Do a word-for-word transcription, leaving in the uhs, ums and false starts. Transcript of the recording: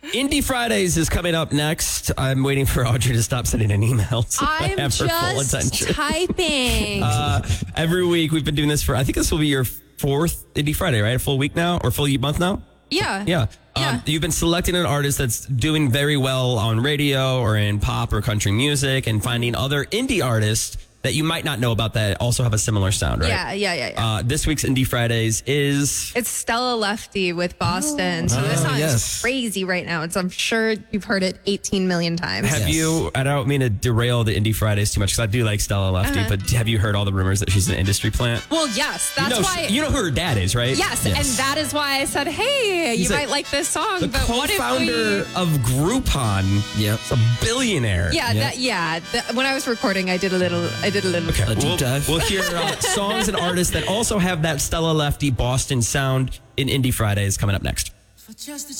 Indie Fridays is coming up next. I'm waiting for Audrey to stop sending an email. So I I'm have her full just attention. typing. Uh, every week we've been doing this for, I think this will be your fourth Indie Friday, right? A full week now or full month now? yeah. Yeah. Yeah. Um, you've been selecting an artist that's doing very well on radio or in pop or country music and finding other indie artists that you might not know about that also have a similar sound, right? Yeah, yeah, yeah, yeah. Uh, this week's Indie Fridays is... It's Stella Lefty with Boston. So this Oh, song yes. is crazy right now. It's, I'm sure you've heard it eighteen million times. Have Yes. you, I don't mean to derail the Indie Fridays too much because I do like Stella Lefty, Uh-huh. but have you heard all the rumors that she's an industry plant? Well, yes. That's you know, why. she- you know who her dad is, right? yes, and that is why I said, hey, He's you a- might like this song, The but what if co-founder we... of Groupon. Yep. It's a billionaire. Yeah, Yeah. that, yeah. The, when I was recording, I did a little, I did a little. Okay, A deep we'll, dive. we'll hear uh, songs and artists that also have that Stella Lefty Boston sound in Indie Fridays coming up next.